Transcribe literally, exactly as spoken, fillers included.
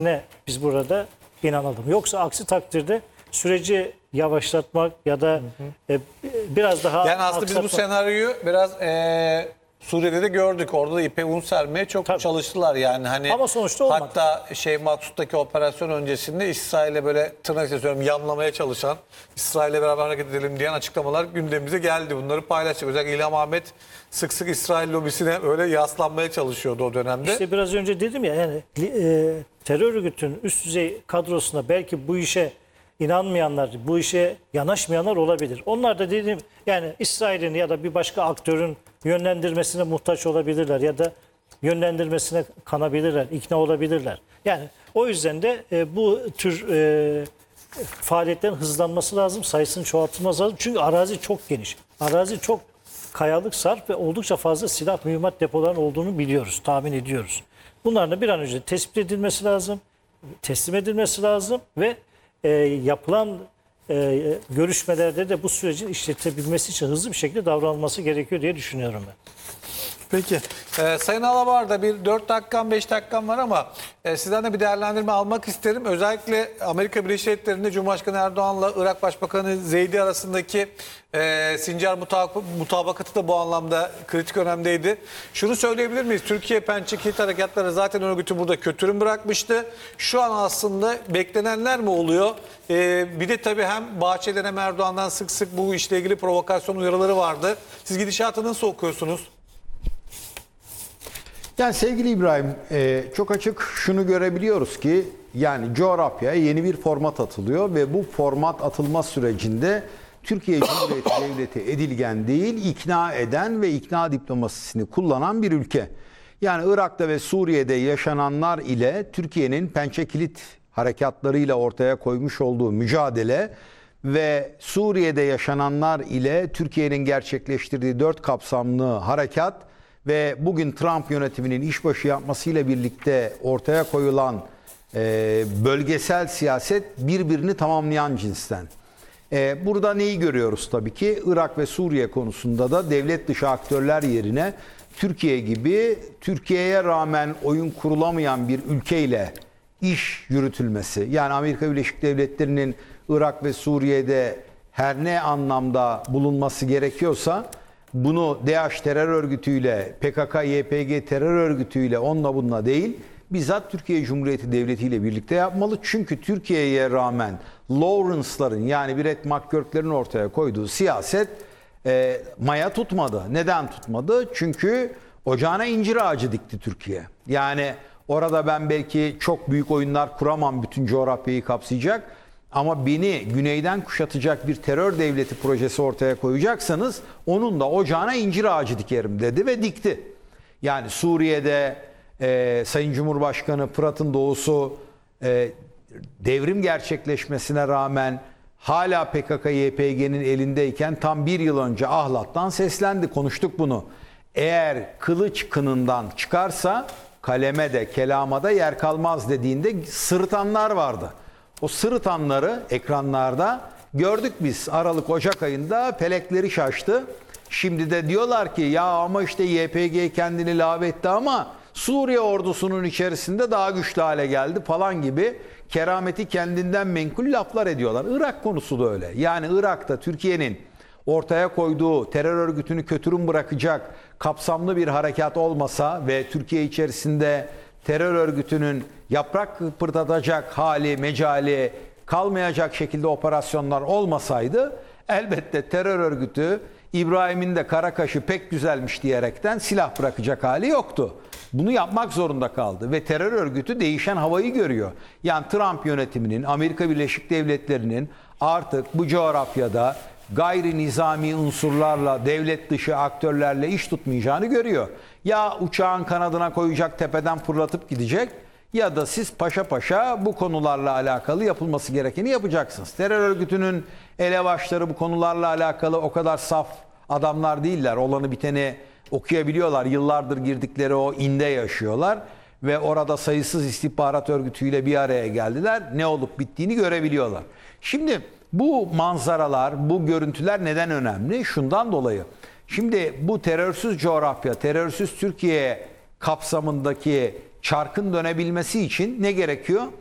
ne biz burada inanalım. Yoksa aksi takdirde süreci yavaşlatmak ya da e, biraz daha Yani aslında biz bu aksatmak- senaryoyu biraz e, Suriye'de de gördük. Orada da ipe un sermeye çok Tabii. çalıştılar yani. Hani Ama sonuçta olmadı. hatta şey Maksut'taki operasyon öncesinde İsrail'e böyle tırnak içinde söylüyorum yamlamaya çalışan, İsrail'le beraber hareket edelim diyen açıklamalar gündemimize geldi. Bunları paylaştık. Özellikle İlham Ahmet sık sık İsrail lobisine öyle yaslanmaya çalışıyordu o dönemde. İşte biraz önce dedim ya, yani e, terör örgütünün üst düzey kadrosunda belki bu işe inanmayanlar, bu işe yanaşmayanlar olabilir. Onlar da dediğim yani İsrail'in ya da bir başka aktörün yönlendirmesine muhtaç olabilirler ya da yönlendirmesine kanabilirler, ikna olabilirler. Yani o yüzden de e, bu tür e, faaliyetlerin hızlanması lazım, sayısının çoğaltılması lazım. Çünkü arazi çok geniş. Arazi çok kayalık, sarp ve oldukça fazla silah mühimmat depolarının olduğunu biliyoruz, tahmin ediyoruz. Bunların da bir an önce tespit edilmesi lazım, teslim edilmesi lazım ve e, yapılan e, görüşmelerde de bu sürecin işletebilmesi için hızlı bir şekilde davranılması gerekiyor diye düşünüyorum ben. Peki. Ee, Sayın Alabar'da bir dört dakikam beş dakikam var ama e, sizden de bir değerlendirme almak isterim. Özellikle Amerika Birleşik Devletleri'nde Cumhurbaşkanı Erdoğan'la Irak Başbakanı Zeydi arasındaki e, Sincar mutab- mutabakatı da bu anlamda kritik önemdeydi. Şunu söyleyebilir miyiz? Türkiye Pençe Kilit Harekatları zaten örgütü burada kötürüm bırakmıştı. Şu an aslında beklenenler mi oluyor? E, bir de tabii hem Bahçeli'den hem Erdoğan'dan sık sık bu işle ilgili provokasyon uyarıları vardı. Siz gidişatı nasıl okuyorsunuz? Yani sevgili İbrahim, e, çok açık şunu görebiliyoruz ki yani coğrafyaya yeni bir format atılıyor ve bu format atılma sürecinde Türkiye Cumhuriyeti Devleti edilgen değil, ikna eden ve ikna diplomasisini kullanan bir ülke. Yani Irak'ta ve Suriye'de yaşananlar ile Türkiye'nin Pençe Kilit harekatlarıyla ortaya koymuş olduğu mücadele ve Suriye'de yaşananlar ile Türkiye'nin gerçekleştirdiği dört kapsamlı harekat ve bugün Trump yönetiminin işbaşı yapmasıyla birlikte ortaya koyulan e, bölgesel siyaset birbirini tamamlayan cinsten. E, burada neyi görüyoruz tabii ki? Irak ve Suriye konusunda da devlet dışı aktörler yerine Türkiye gibi Türkiye'ye rağmen oyun kurulamayan bir ülkeyle iş yürütülmesi. Yani Amerika Birleşik Devletleri'nin Irak ve Suriye'de her ne anlamda bulunması gerekiyorsa bunu DAEŞ terör örgütüyle, P K K Y P G terör örgütüyle, onunla bununla değil, bizzat Türkiye Cumhuriyeti Devleti ile birlikte yapmalı. Çünkü Türkiye'ye rağmen Lawrence'ların yani Brett McGurk'lerin ortaya koyduğu siyaset e, maya tutmadı. Neden tutmadı? Çünkü ocağına incir ağacı dikti Türkiye. Yani orada ben belki çok büyük oyunlar kuramam, bütün coğrafyayı kapsayacak. Ama beni güneyden kuşatacak bir terör devleti projesi ortaya koyacaksanız onun da ocağına incir ağacı dikerim dedi ve dikti. Yani Suriye'de e, Sayın Cumhurbaşkanı Fırat'ın doğusu e, devrim gerçekleşmesine rağmen hala P K K Y P G'nin elindeyken tam bir yıl önce Ahlat'tan seslendi, konuştuk bunu. Eğer kılıç kınından çıkarsa kaleme de kelama da yer kalmaz dediğinde sırıtanlar vardı. O sırıtanları ekranlarda gördük biz. Aralık Ocak ayında pelekleri şaştı. Şimdi de diyorlar ki ya ama işte Y P G kendini lağvetti ama Suriye ordusunun içerisinde daha güçlü hale geldi falan gibi kerameti kendinden menkul laflar ediyorlar. Irak konusu da öyle. Yani Irak'ta Türkiye'nin ortaya koyduğu terör örgütünü kötürüm bırakacak kapsamlı bir harekat olmasa ve Türkiye içerisinde terör örgütünün yaprak kıpırdatacak hali, mecali kalmayacak şekilde operasyonlar olmasaydı elbette terör örgütü İbrahim'in de kara kaşı pek güzelmiş diyerekten silah bırakacak hali yoktu. Bunu yapmak zorunda kaldı ve terör örgütü değişen havayı görüyor. Yani Trump yönetiminin, Amerika Birleşik Devletleri'nin artık bu coğrafyada gayri nizami unsurlarla, devlet dışı aktörlerle iş tutmayacağını görüyor. Ya uçağın kanadına koyacak, tepeden fırlatıp gidecek ya da siz paşa paşa bu konularla alakalı yapılması gerekeni yapacaksınız. Terör örgütünün elebaşları bu konularla alakalı o kadar saf adamlar değiller. Olanı biteni okuyabiliyorlar. Yıllardır girdikleri o inde yaşıyorlar ve orada sayısız istihbarat örgütüyle bir araya geldiler. Ne olup bittiğini görebiliyorlar. Şimdi bu manzaralar, bu görüntüler neden önemli? Şundan dolayı. Şimdi bu terörsüz coğrafya, terörsüz Türkiye kapsamındaki çarkın dönebilmesi için ne gerekiyor?